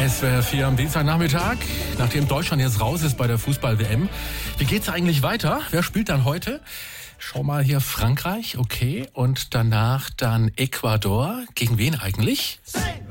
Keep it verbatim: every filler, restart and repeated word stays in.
S W R vier am Dienstagnachmittag, nachdem Deutschland jetzt raus ist bei der Fußball-W M. Wie geht's eigentlich weiter? Wer spielt dann heute? Schau mal hier, Frankreich, okay. Und danach dann Ecuador. Gegen wen eigentlich?